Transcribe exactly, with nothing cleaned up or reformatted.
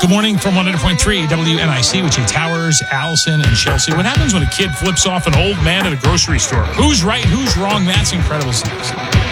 Good morning from one hundred point three W N I C with Jay Towers, Allison, and Chelsea. What happens when a kid flips off an old man at a grocery store? Who's right? Who's wrong? That's incredible stuff.